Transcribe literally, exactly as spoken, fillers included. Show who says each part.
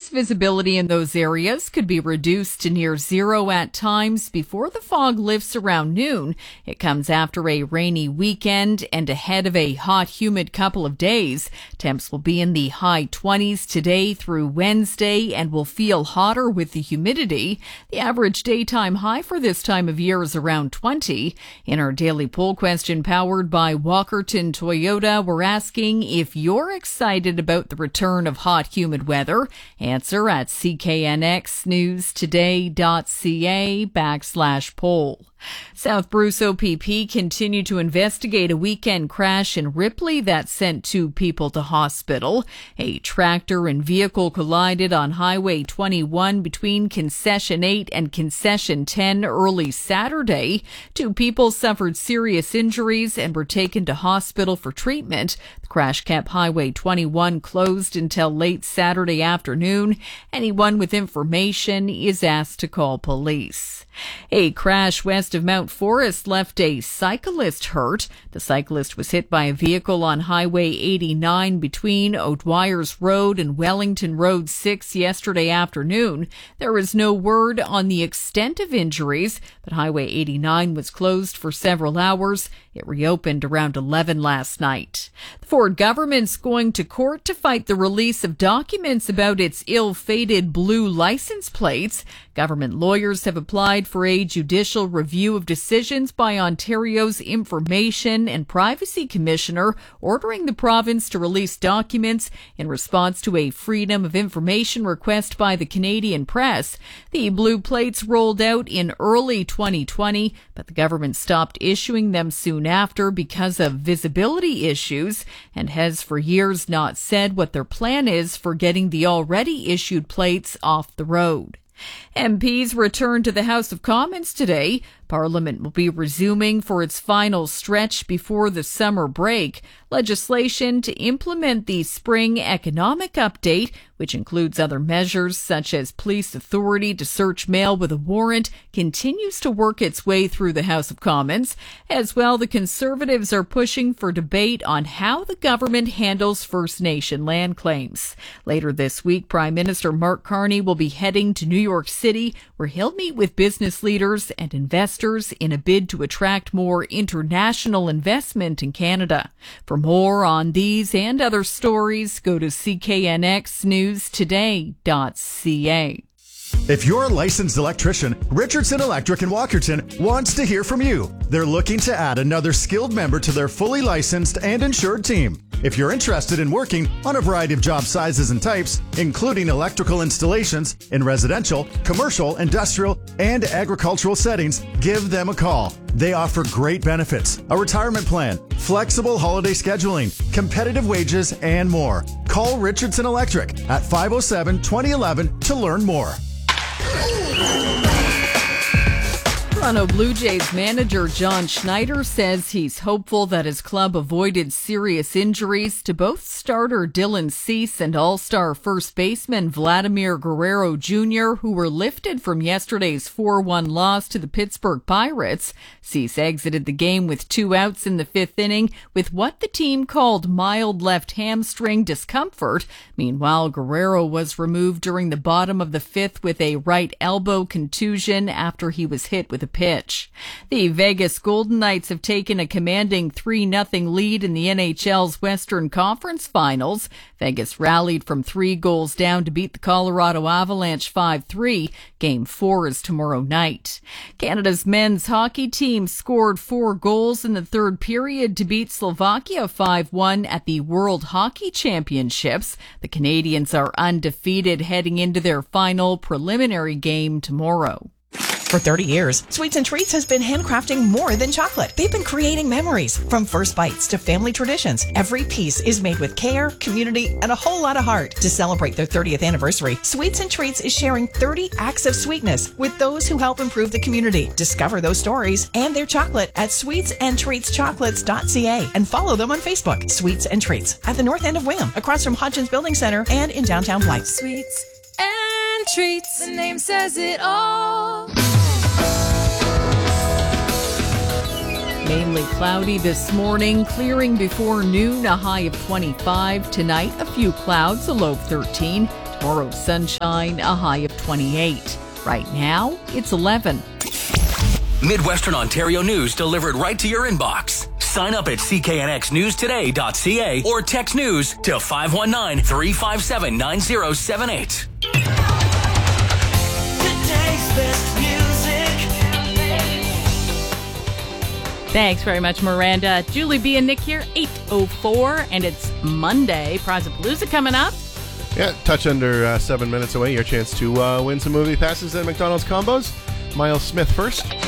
Speaker 1: means visibility in those areas could be reduced to near zero at times before the fog lifts around noon. It comes after a rainy weekend and ahead of a hot, humid couple of days. Temps will be in the high twenties today through Wednesday and will feel hotter with the humidity. The average daytime high for this time of year is around twenty. In our daily poll question powered by Walkerton Toyota, we're asking if you're excited about the return of hot, humid weather. Answer at c k n x news today dot c a backslash poll. South Bruce O P P continued to investigate a weekend crash in Ripley that sent two people to hospital. A tractor and vehicle collided on Highway twenty-one between Concession eight and Concession ten early Saturday. Two people suffered serious injuries and were taken to hospital for treatment. The crash kept Highway twenty-one closed until late Saturday afternoon. Anyone with information is asked to call police. A crash west of Mount Forest left a cyclist hurt. The cyclist was hit by a vehicle on Highway eighty-nine between O'Dwyer's Road and Wellington Road six yesterday afternoon. There is no word on the extent of injuries, but Highway eighty-nine was closed for several hours. It reopened around eleven last night. The Ford government's going to court to fight the release of documents about its ill-fated blue license plates. Government lawyers have applied for a judicial review of decisions by Ontario's Information and Privacy Commissioner ordering the province to release documents in response to a Freedom of Information request by the Canadian press. The blue plates rolled out in early twenty twenty, but the government stopped issuing them soon after because of visibility issues and has for years not said what their plan is for getting the already issued plates off the road. M Ps return to the House of Commons today. Parliament will be resuming for its final stretch before the summer break. Legislation to implement the spring economic update, which includes other measures such as police authority to search mail with a warrant, continues to work its way through the House of Commons. As well, the Conservatives are pushing for debate on how the government handles First Nation land claims. Later this week, Prime Minister Mark Carney will be heading to New York City, where he'll meet with business leaders and investors in a bid to attract more international investment in Canada. For more on these and other stories, go to c k n x news today dot c a.
Speaker 2: If you're a licensed electrician, Richardson Electric in Walkerton wants to hear from you. They're looking to add another skilled member to their fully licensed and insured team. If you're interested in working on a variety of job sizes and types, including electrical installations in residential, commercial, industrial, and agricultural settings, give them a call. They offer great benefits, a retirement plan, flexible holiday scheduling, competitive wages, and more. Call Richardson Electric at five oh seven, twenty eleven to learn more.
Speaker 1: Toronto Blue Jays manager John Schneider says he's hopeful that his club avoided serious injuries to both starter Dylan Cease and all-star first baseman Vladimir Guerrero Junior, who were lifted from yesterday's four one loss to the Pittsburgh Pirates. Cease exited the game with two outs in the fifth inning with what the team called mild left hamstring discomfort. Meanwhile, Guerrero was removed during the bottom of the fifth with a right elbow contusion after he was hit with a pitch. The Vegas Golden Knights have taken a commanding three nothing lead in the N H L's Western Conference Finals. Vegas rallied from three goals down to beat the Colorado Avalanche five three. Game four is tomorrow night. Canada's men's hockey team scored four goals in the third period to beat Slovakia five one at the World Hockey Championships. The Canadians are undefeated heading into their final preliminary game tomorrow.
Speaker 3: For thirty years, Sweets and Treats has been handcrafting more than chocolate. They've been creating memories, from first bites to family traditions. Every piece is made with care, community, and a whole lot of heart. To celebrate their thirtieth anniversary, Sweets and Treats is sharing thirty acts of sweetness with those who help improve the community. Discover those stories and their chocolate at sweets and treats chocolates dot c a and follow them on Facebook. Sweets and Treats at the north end of William, across from Hodgins Building Center and in downtown Blythe.
Speaker 4: Sweets and Treats, the name says it all.
Speaker 1: Mainly cloudy this morning, clearing before noon, a high of twenty-five. Tonight, a few clouds, a low of thirteen. Tomorrow, sunshine, a high of twenty-eight. Right now, it's eleven.
Speaker 5: Midwestern Ontario news delivered right to your inbox. Sign up at c k n x news today dot c a or text news to five one nine, three five seven, nine zero seven eight.
Speaker 1: Thanks very much, Miranda. Julie B. and Nick here, eight oh four, and it's Monday. Prizapalooza coming up.
Speaker 6: Yeah, touch under uh, seven minutes away. Your chance to uh, win some movie passes at McDonald's combos. Miles Smith first.